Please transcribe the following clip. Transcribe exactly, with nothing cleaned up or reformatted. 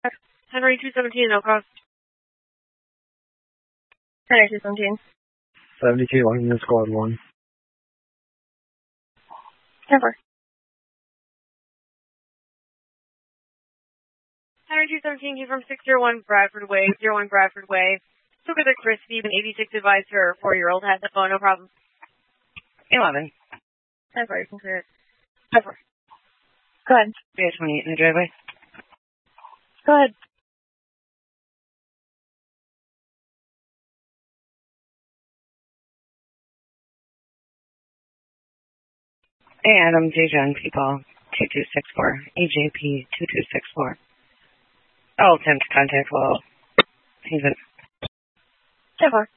Henry two seventeen, no cross. Henry two seventeen. seventy-two, looking in squad one. ten four. Henry two seventeen, you from six zero one Bradford Way, zero one Bradford Way. Took with a Chris Steve, an eighty-six advised her four-year-old had the phone, no problem. eleven. ten four, you can clear it. ten four. Go ahead. We have twenty-eight in the driveway. Go ahead. Hey, Adam, J. John, people, two two six four, A J P two two six four. I'll attempt to contact Will. He's in. ten four.